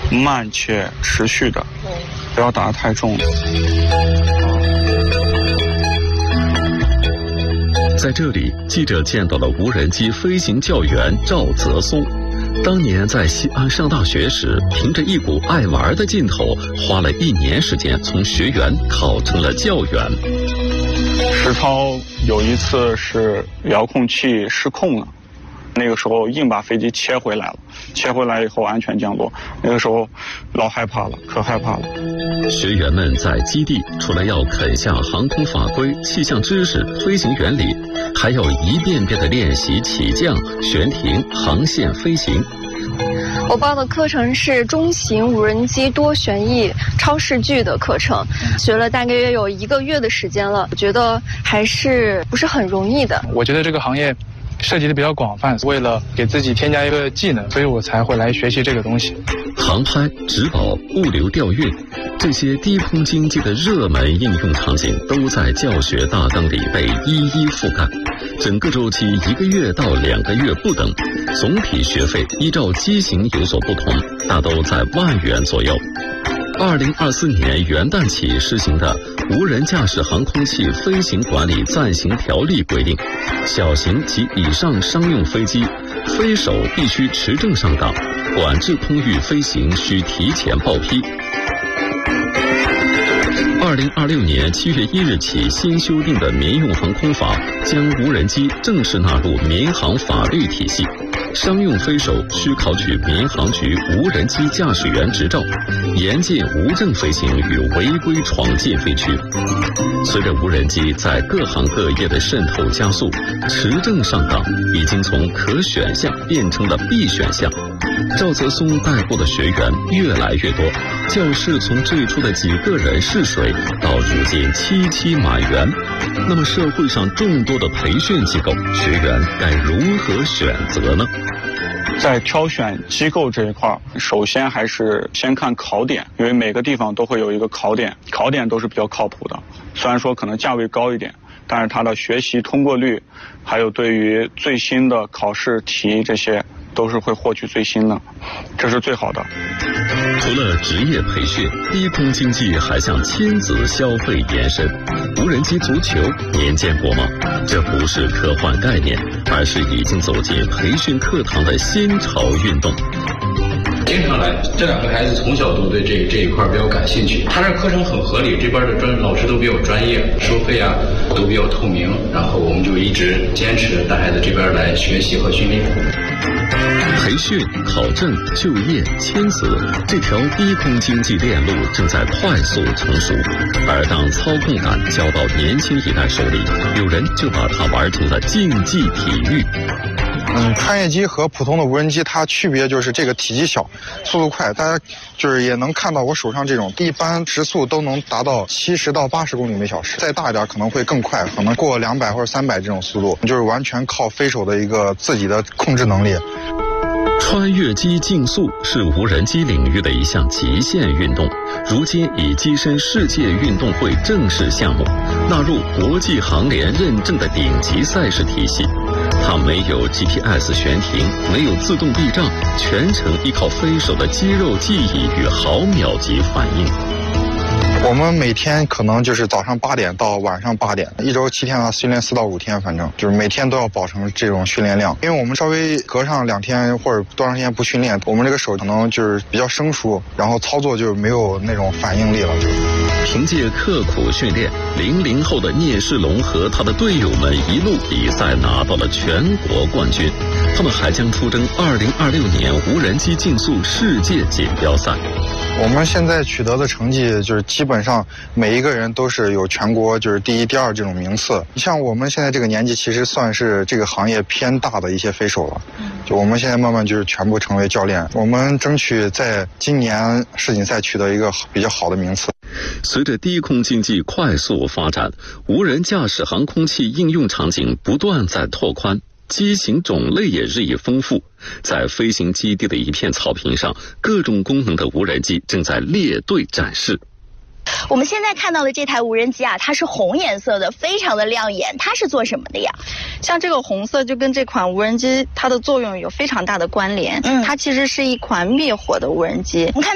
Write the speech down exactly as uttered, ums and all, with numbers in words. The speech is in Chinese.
慢且持续的，不要打得太重。 在这里，记者见到了无人机飞行教员赵泽松。当年在西安上大学时，凭着一股爱玩的劲头，花了一年时间从学员考成了教员。 实操有一次是遥控器失控了，那个时候硬把飞机切回来了，切回来以后安全降落，那个时候老害怕了，可害怕了。 学员们在基地除了要啃下航空法规、气象知识、飞行原理，还要一遍遍地练习起降、悬停、航线飞行。 我报的课程是中型无人机多旋翼超视距的课程，学了大概约有一个月的时间了，我觉得还是不是很容易的。 我觉得这个行业涉及的比较广泛，为了给自己添加一个技能，所以我才会来学习这个东西。 航拍、植保、物流调运，这些低空经济的热门应用场景都在教学大纲里被一一覆盖。整个周期一个月到两个月不等，总体学费依照机型有所不同，大都在万元左右。二零二四年元旦起施行的《无人驾驶航空器飞行管理暂行条例》规定，小型及以上商用飞机飞手必须持证上岗，管制空域飞行需提前报批。二零二六年七月一日起新修订的民用航空法将无人机正式纳入民航法律体系，商用飞手需考取民航局无人机驾驶员执照，严禁无证飞行与违规闯进飞区。随着无人机在各行各业的渗透加速，持证上岗已经从可选项变成了必选项。赵泽松带过的学员越来越多，教室从最初的几个人试水到如今七期满员。那么社会上众多的培训机构，学员该如何选择呢？ 在挑选机构这一块，首先还是先看考点，因为每个地方都会有一个考点，考点都是比较靠谱的。虽然说可能价位高一点，但是它的学习通过率，还有对于最新的考试题这些，都是会获取最新的，这是最好的。 除了职业培训，低空经济还向亲子消费延伸。无人机足球您见过吗？这不是科幻概念，而是已经走进培训课堂的新潮运动。 经常来，这两个孩子从小都对这这一块比较感兴趣。他这课程很合理，这边的专老师都比较专业，收费啊都比较透明，然后我们就一直坚持带孩子这边来学习和训练。 培训、考证、就业、亲子，这条低空经济链路正在快速成熟。而当操控感交到年轻一代手里，有人就把它玩成了竞技体育。 嗯，穿越机和普通的无人机它区别就是这个体积小，速度快。大家就是也能看到我手上这种，一般时速都能达到七十到八十公里每小时，再大一点可能会更快，可能过两百或者三百这种速度，就是完全靠飞手的一个自己的控制能力。 穿越机竞速是无人机领域的一项极限运动，如今已跻身世界运动会正式项目，纳入国际航联认证的顶级赛事体系。它没有 G P S 悬停，没有自动避障，全程依靠飞手的肌肉记忆与毫秒级反应。 我们每天可能就是早上八点到晚上八点，一周七天啊，训练四到五天，反正就是每天都要保证这种训练量。因为我们稍微隔上两天或者多长时间不训练，我们这个手可能就是比较生疏，然后操作就没有那种反应力了。就凭借刻苦训练，零零后的聂世龙和他的队友们一路比赛拿到了全国冠军。他们还将出征二零二六年无人机竞速世界锦标赛。 我们现在取得的成绩就是基本上每一个人都是有全国就是第一、第二这种名次。像我们现在这个年纪，其实算是这个行业偏大的一些飞手了。就我们现在慢慢就是全部成为教练，我们争取在今年世锦赛取得一个比较好的名次。 随着低空经济快速发展，无人驾驶航空器应用场景不断在拓宽。机型种类也日益丰富，在飞行基地的一片草坪上，各种功能的无人机正在列队展示。 我们现在看到的这台无人机啊，它是红颜色的，非常的亮眼。它是做什么的呀？ 像这个红色就跟这款无人机它的作用有非常大的关联。嗯，它其实是一款灭火的无人机。 你看